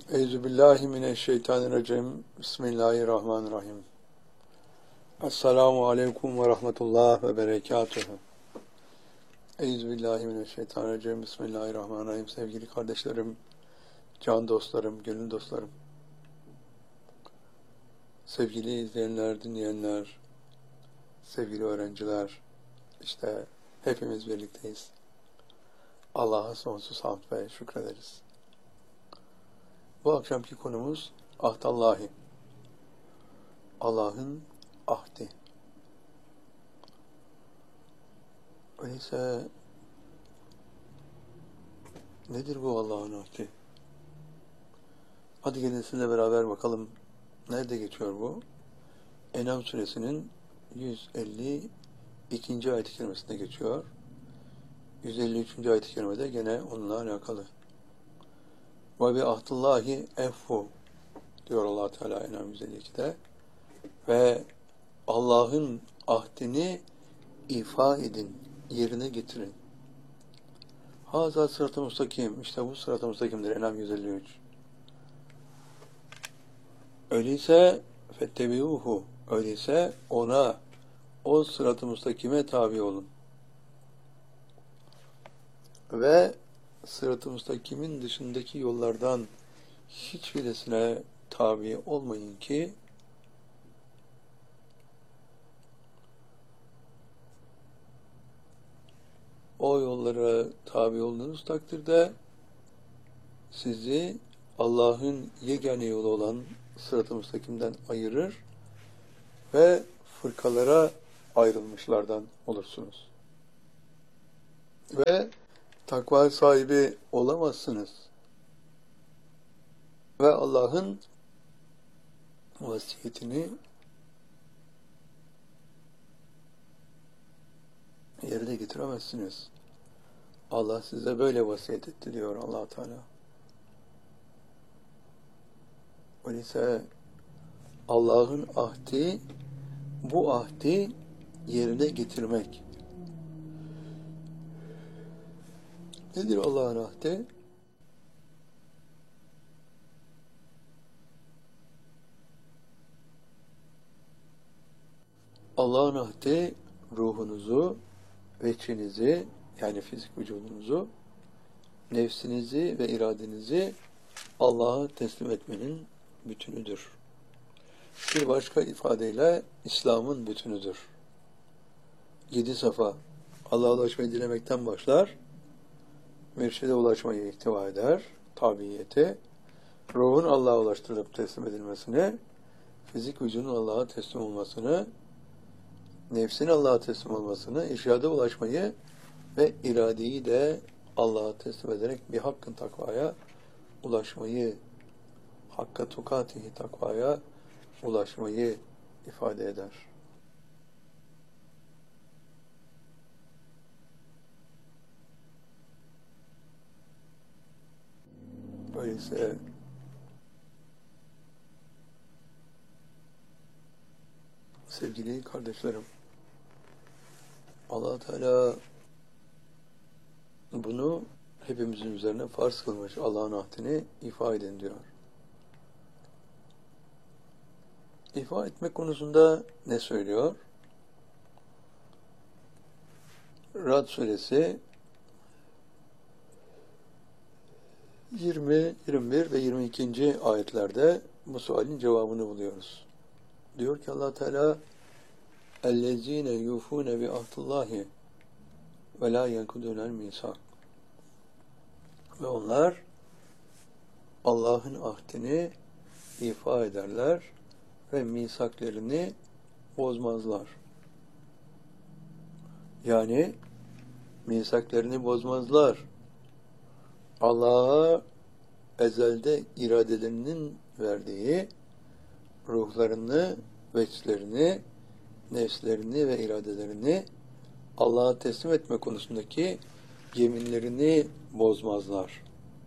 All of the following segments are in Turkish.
Euzubillahimineşşeytanirracim. Bismillahirrahmanirrahim. Esselamu aleyküm ve rahmetullah ve berekatuhu. Euzubillahimineşşeytanirracim. Bismillahirrahmanirrahim. Sevgili kardeşlerim, can dostlarım, gönül dostlarım, sevgili izleyenler, dinleyenler, sevgili öğrenciler, işte hepimiz birlikteyiz. Allah'a sonsuz hamd ve şükrederiz. Bu akşamki konumuz ahdallahi. Allah'ın ahdi. Öyleyse nedir bu Allah'ın ahdi? Hadi gelin sizinle beraber bakalım nerede geçiyor bu? En'am suresinin 152. ayet-i kerimesinde geçiyor. 153. ayet-i kerimede gene onunla alakalı. Ve bi ahdillahi effu diyor Allah Teala En'am 152'de. Ve Allah'ın ahdini ifa edin, yerine getirin. Haza sırat-ı mustakim, işte bu sırat-ı mustakimdir En'am 153. Öyleyse fettebi'uhu, öyleyse ona, o sırat-ı mustakime tabi olun. Ve sırat-ı mustakimin dışındaki yollardan hiçbirisine tabi olmayın ki o yollara tabi olduğunuz takdirde sizi Allah'ın yegane yolu olan sırat-ı müstakimden ayırır ve fırkalara ayrılmışlardan olursunuz. Ve takva sahibi olamazsınız. Ve Allah'ın vasiyetini yerine getiremezsiniz. Allah size böyle vasiyet etti diyor Allah Teala. Öyleyse Allah'ın ahdi, bu ahdi yerine getirmek. Nedir Allah'ın ahdi? Allah'ın ahdi ruhunuzu, veçinizi, yani fizik vücudunuzu, nefsinizi ve iradenizi Allah'a teslim etmenin bütünüdür. Bir başka ifadeyle İslam'ın bütünüdür. 7 safa Allah'a ulaşmayı dilemekten başlar, mürşide ulaşmayı ihtiva eder, tabiyeti, ruhun Allah'a ulaştırılıp teslim edilmesini, fizik vücudun Allah'a teslim olmasını, nefsin Allah'a teslim olmasını, irşada ulaşmayı ve iradeyi de Allah'a teslim ederek bir hakkın takvaya ulaşmayı, hakka tukatihi takvaya ulaşmayı ifade eder. Öyleyse sevgili kardeşlerim, Allah Teala bunu hepimizin üzerine farz kılmış, Allah'ın ahdini ifa edin diyor. İfa etmek konusunda ne söylüyor? Ra'd suresi 20, 21 ve 22. ayetlerde bu sualin cevabını buluyoruz. Diyor ki Allah Teala اَلَّذ۪ينَ يُوفُونَ بِعَهْدِ اللّٰهِ وَلَا يَنْقُضُونَ الْمِيثَاقَ. Ve onlar Allah'ın ahdini ifa ederler ve misaklerini bozmazlar. Yani misaklerini bozmazlar. Allah'a ezelde iradelerinin verdiği ruhlarını, veçlerini, nefslerini ve iradelerini Allah'a teslim etme konusundaki yeminlerini bozmazlar.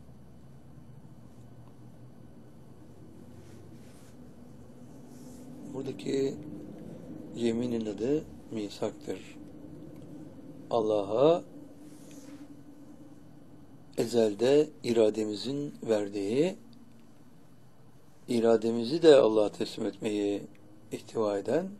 Buradaki yeminin adı misaktır. Allah'a ezelde irademizin verdiği irademizi de Allah'a teslim etmeyi ihtiva eden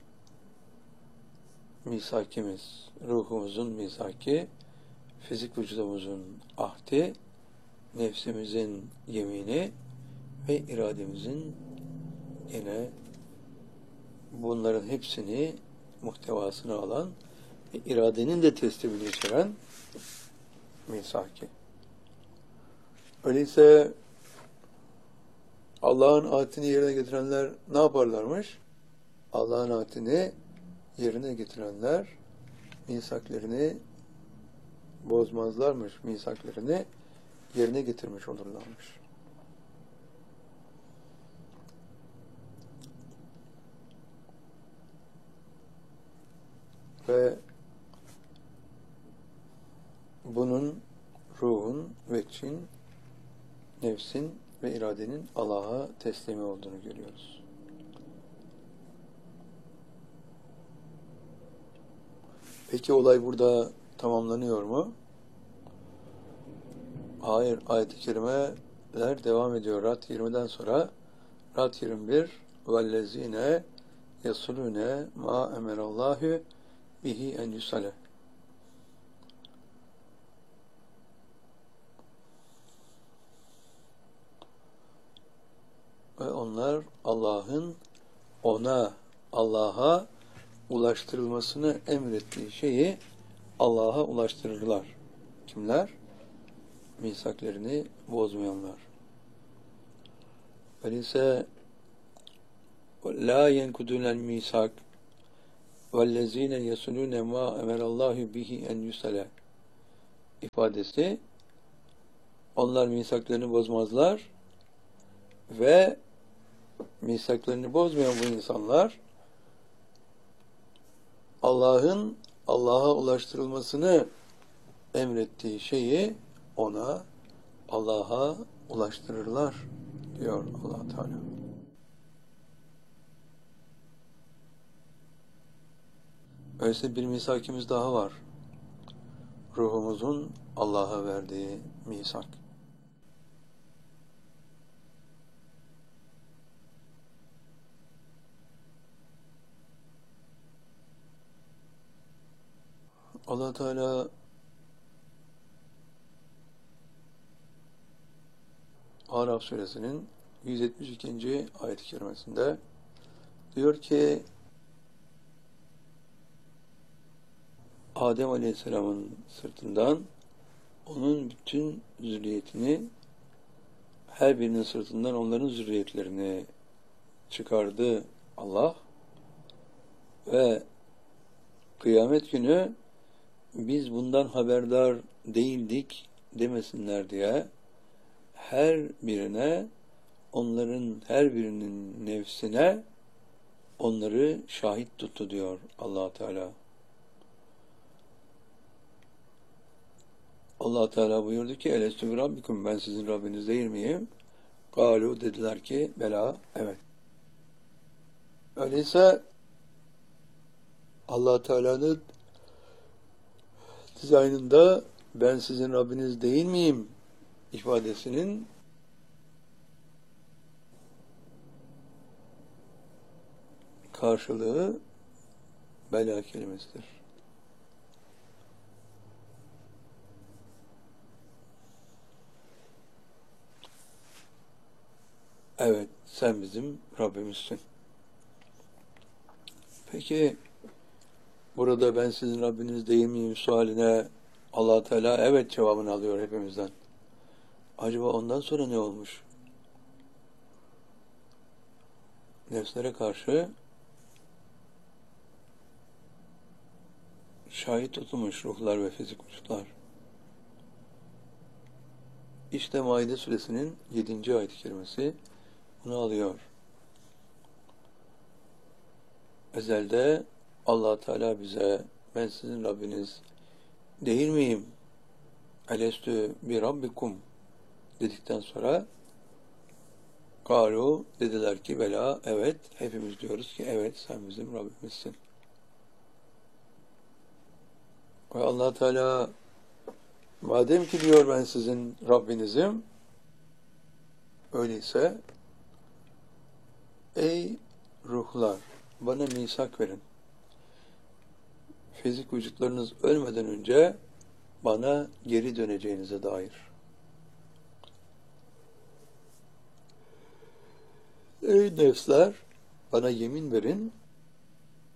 misakimiz, ruhumuzun misaki, fizik vücudumuzun ahdi, nefsimizin yemini ve irademizin yine bunların hepsini muhtevasını alan ve iradenin de teslimini içeren misaki. Öyleyse Allah'ın ahdini yerine getirenler ne yaparlarmış? Allah'ın ahdini yerine getirenler misaklerini bozmazlarmış, misaklerini yerine getirmiş olurlarmış. Ve bunun ruhun, veçin, nefsin ve iradenin Allah'a teslimi olduğunu görüyoruz. Peki olay burada tamamlanıyor mu? Hayır, ayet-i kerimeler devam ediyor. Rad 20'den sonra Rad 21 وَالَّذ۪ينَ يَصُلُونَ مَا اَمَرَ اللّٰهُ bihi en yusale. Ve onlar Allah'a ulaştırılmasını emrettiği şeyi Allah'a ulaştırırlar. Kimler? Misaklerini bozmayanlar. Öyleyse la yenkudunel misak vellezine yesulune ma emerallahu bihi en yusale ifadesi, onlar misaklarını bozmazlar ve misaklarını bozmayan bu insanlar Allah'ın Allah'a ulaştırılmasını emrettiği şeyi Allah'a ulaştırırlar diyor Allah Teala. Öyleyse bir misakimiz daha var. Ruhumuzun Allah'a verdiği misak. Allah Teala Araf suresinin 172. ayet-i kerimesinde diyor ki, Adem Aleyhisselam'ın sırtından onun bütün zürriyetini, her birinin sırtından onların zürriyetlerini çıkardı Allah ve kıyamet günü biz bundan haberdar değildik demesinler diye her birine, onların her birinin nefsine onları şahit tuttu diyor Allah Teala. Allah Teala buyurdu ki, Elestü bi Rabbikum, ben sizin Rabbiniz değil miyim? Galu, dediler ki, bela, evet. Öyleyse Allah Teala'nın dizaynında ben sizin Rabbiniz değil miyim ifadesinin karşılığı bela kelimesidir. Evet, sen bizim Rabbimizsin. Peki burada ben sizin Rabbiniz değil miyim sualine Allah Teala evet cevabını alıyor hepimizden. Acaba ondan sonra ne olmuş? Nefslere karşı şahit tutulmuş ruhlar ve fizik vücutlar. İşte Maide suresinin 7. ayet-i kerimesi bunu alıyor. Ezelde Allah Teala bize ben sizin Rabbiniz değil miyim? Elestü bi Rabbikum dedikten sonra Kalu, dediler ki bela, evet, hepimiz diyoruz ki evet, sen bizim Rabbimizsin. Ve Allah Teala madem ki diyor ben sizin Rabbinizim, öyleyse Ey ruhlar, bana misak verin. Fizik vücutlarınız ölmeden önce bana geri döneceğinize dair. Ey nefsler, bana yemin verin,